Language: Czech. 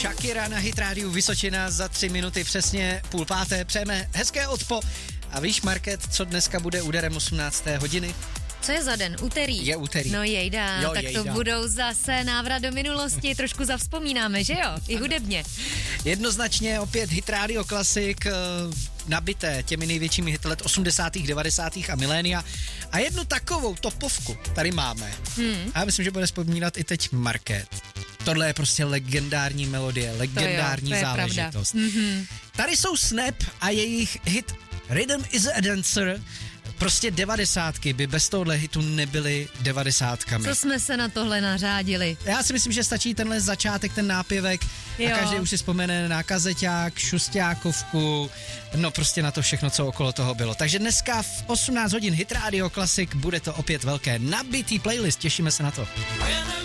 Shakira na Hit Rádiu Vysočina za 3 minuty přesně 4:30. Přejeme hezké odpo. A víš, Market, co dneska bude úderem 18. hodiny? Co je za den? Úterý. Je úterý. No jejda, Jo, tak jejda. to budou zase návrat do minulosti, trošku zavzpomínáme, že jo? I hudebně. Jednoznačně opět Hit Radio klasik, nabité těmi největšími hity let 80., 90. a milénia. A jednu takovou topovku tady máme. A já myslím, že bude vzpomínat i teď Market. Tohle je prostě legendární melodie, legendární to je záležitost. Tady jsou Snap a jejich hit Rhythm is a Dancer. Prostě 90. by bez tohohle hitu nebyly 90kami. Co jsme se na tohle nařádili? Já si myslím, že stačí tenhle začátek, ten nápěvek a každý už si vzpomene na Kazeťák, Šusťákovku, no prostě na to všechno, co okolo toho bylo. Takže dneska v 18 hodin Hit Radio Classic bude to opět velké nabitý playlist, těšíme se na to.